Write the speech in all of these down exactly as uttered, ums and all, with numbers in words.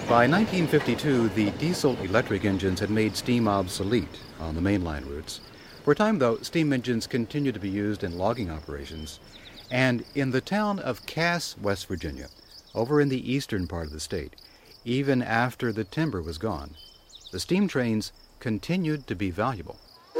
By nineteen fifty-two, the diesel-electric engines had made steam obsolete on the mainline routes. For a time, though, steam engines continued to be used in logging operations. And in the town of Cass, West Virginia, over in the eastern part of the state, even after the timber was gone, the steam trains continued to be valuable.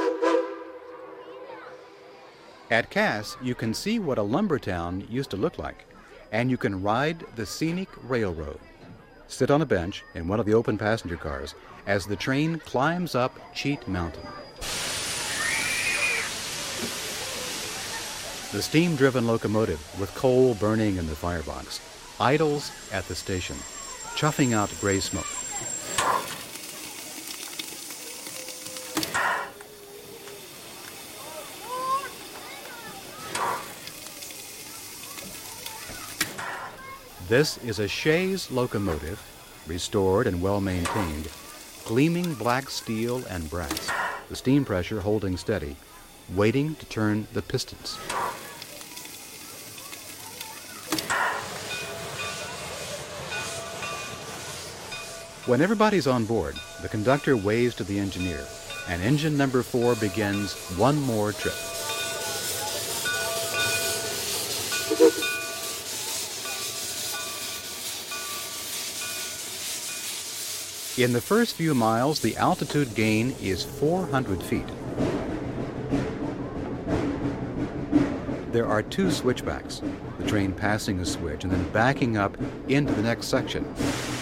At Cass, you can see what a lumber town used to look like, and you can ride the scenic railroad. Sit on a bench in one of the open passenger cars as the train climbs up Cheat Mountain. The steam-driven locomotive, with coal burning in the firebox, idles at the station, chuffing out gray smoke. This is a Shays locomotive, restored and well-maintained, gleaming black steel and brass, the steam pressure holding steady, waiting to turn the pistons. When everybody's on board, the conductor waves to the engineer, and engine number four begins one more trip. In the first few miles, the altitude gain is four hundred feet. There are two switchbacks, the train passing a switch and then backing up into the next section.